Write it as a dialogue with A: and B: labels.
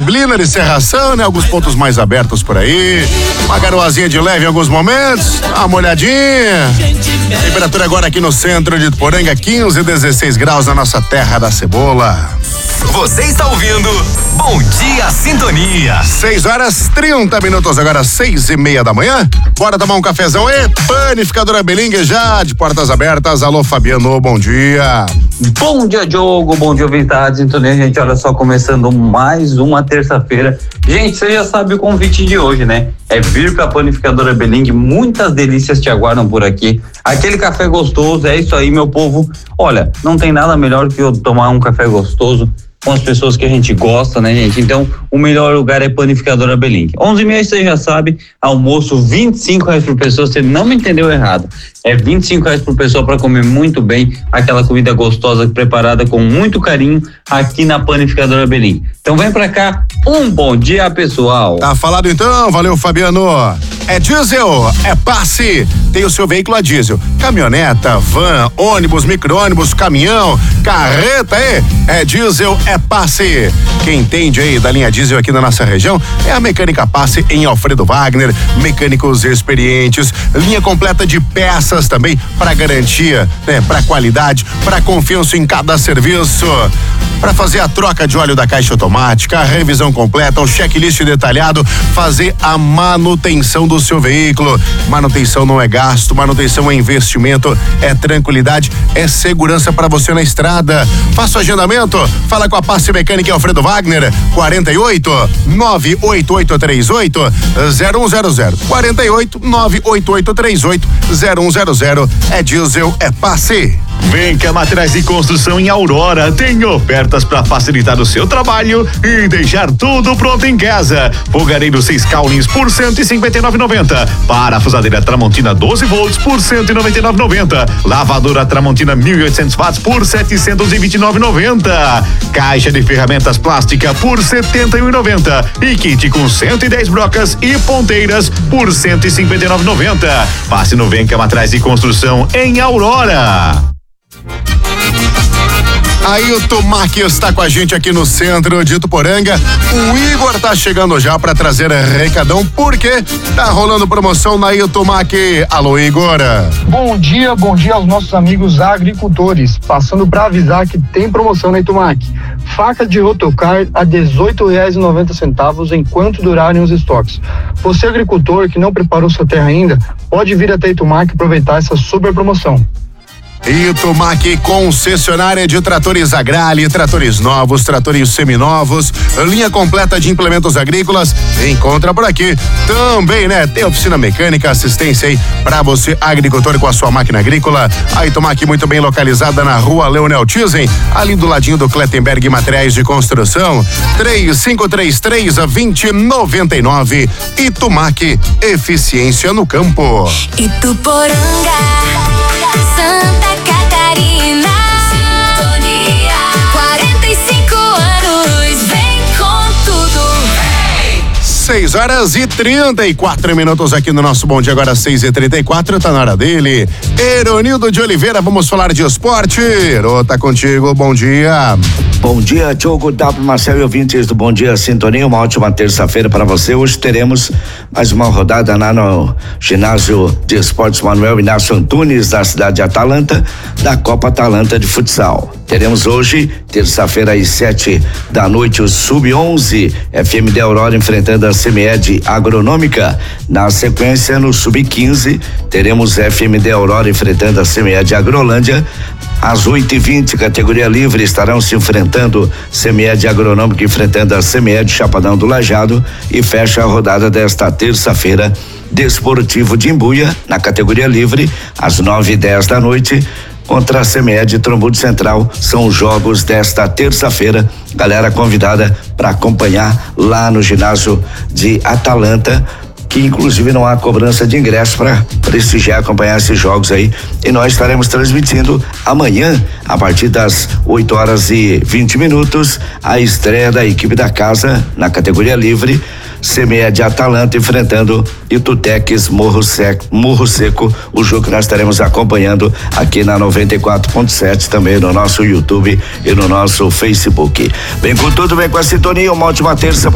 A: neblina de cerração, né? Alguns pontos mais abertos por aí. Uma garoazinha de leve em alguns momentos. Dá uma olhadinha. Temperatura agora aqui no centro de Ituporanga, 15 e 16 graus na nossa terra da cebola.
B: Você está ouvindo Bom Dia Sintonia.
A: 6h30, agora 6:30 da manhã. Bora tomar um cafezão e Panificadora Beling já de portas abertas. Alô, Fabiano, bom dia.
C: Bom dia, Diogo, bom dia, ouvinte, sintonia, gente, olha só, começando mais uma terça-feira. Gente, você já sabe o convite de hoje, né? É vir pra Panificadora Beling, muitas delícias te aguardam por aqui. Aquele café gostoso, é isso aí, meu povo. Olha, não tem nada melhor que eu tomar um café gostoso com as pessoas que a gente gosta, né, gente? Então, o melhor lugar é Panificadora Beling. 11h30, você já sabe, almoço R$25 por pessoa, você não me entendeu errado. É R$25 por pessoa para comer muito bem, aquela comida gostosa preparada com muito carinho aqui na Panificadora Beling. Então vem pra cá, um bom dia, pessoal.
A: Tá falado então, valeu, Fabiano. É diesel, é passe, tem o seu veículo a diesel, caminhoneta, van, ônibus, micro-ônibus, caminhão, carreta, é diesel, é passe. Quem entende aí da linha diesel aqui na nossa região é a Mecânica Passe em Alfredo Wagner, mecânicos experientes, linha completa de peças também para garantia, né, para qualidade, para confiança em cada serviço. Para fazer a troca de óleo da caixa automática, a revisão completa, o checklist detalhado, fazer a manutenção do seu veículo. Manutenção não é gasto, manutenção é investimento, é tranquilidade, é segurança para você na estrada. Faça o agendamento, fala com a Passe Mecânica Alfredo Wagner, 48 98838 0100, 48 98838 0100. É diesel, é Passe.
D: Vem cá, Materiais de Construção em Aurora tem ofertas para facilitar o seu trabalho e deixar tudo pronto em casa. Fogareiro 6 Caulins por R$159,90. Parafusadeira Tramontina 12 volts por R$199,90. Lavadora Tramontina 1.800 watts por R$729,90. Caixa de ferramentas plástica por R$71,90. E kit com 110 brocas e ponteiras por R$159,90. Passe no Vem cá, Materiais de Construção em Aurora.
A: Aí o Tumac está com a gente aqui no centro de Ituporanga. O Igor tá chegando já para trazer recadão, porque tá rolando promoção na Itumac. Alô, Igor.
E: Bom dia aos nossos amigos agricultores. Passando para avisar que tem promoção na Itumac. Faca de rotocar a R$18,90 enquanto durarem os estoques. Você, agricultor que não preparou sua terra ainda, pode vir até a Itumac e aproveitar essa super promoção.
A: Itumac, concessionária de tratores Agrale, tratores novos, tratores seminovos, linha completa de implementos agrícolas, encontra por aqui. Também, né, tem oficina mecânica, assistência aí pra você, agricultor, com a sua máquina agrícola. A Itumac muito bem localizada na rua Leonel Tizen, ali do ladinho do Clettenberg Materiais de Construção, 3533-2099. Itumac, eficiência no campo.
F: Ituporanga, Santa Catarina, sintonia, 45 anos, vem com tudo.
A: 6h34 aqui no nosso Bom Dia, agora 6h34, tá na hora dele. Eronildo de Oliveira, vamos falar de esporte. Ero, tá contigo, bom dia.
G: Bom dia, Diogo, W, Marcelo e ouvintes do Bom Dia Sintonia, uma ótima terça-feira para você. Hoje teremos mais uma rodada lá no ginásio de esportes Manuel Inácio Antunes, da cidade de Atalanta, da Copa Atalanta de Futsal. Teremos hoje, terça-feira, às 7 da noite, o Sub-11, FMD Aurora enfrentando a CEMED Agronômica. Na sequência, no Sub-15, teremos FMD Aurora enfrentando a CEMED Agrolândia. Às 8h20, categoria livre, estarão se enfrentando CEMED Agronômica enfrentando a CEMED Chapadão do Lajado, e fecha a rodada desta terça-feira, Desportivo de Imbuia, na categoria livre, às 9h10 da noite, contra a CEMED Trombudo Central. São os jogos desta terça-feira. Galera convidada para acompanhar lá no ginásio de Atalanta, que inclusive não há cobrança de ingresso para prestigiar, acompanhar esses jogos aí. E nós estaremos transmitindo amanhã, a partir das 8h20, a estreia da equipe da casa na categoria livre, CEMED Atalanta enfrentando Itutex Morro Seco, o jogo que nós estaremos acompanhando aqui na 94.7, também no nosso YouTube e no nosso Facebook. Vem com tudo, vem com a sintonia, uma ótima terça.